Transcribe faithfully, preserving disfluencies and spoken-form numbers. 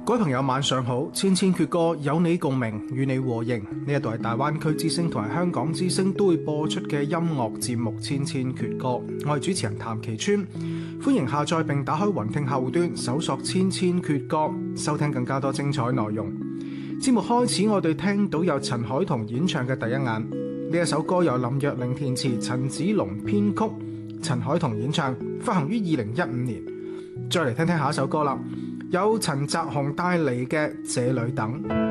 各位朋友晚上好，千千闕歌有你共鳴，與你和應。呢一度係大灣區之聲同埋香港之聲都會播出嘅音樂節目《千千闕歌》，我係主持人譚其川，歡迎下載並打開雲聽客戶端，搜索千千闕歌，收聽更加多精彩內容。節目開始，我哋聽到有陳凱彤演唱嘅《第一眼》，呢一首歌由林若寧填詞，陳子龍編曲，陳凱彤演唱，發行於二零一五年。再嚟聽聽下一首歌啦。有陳澤鴻帶嚟嘅《這裏等》。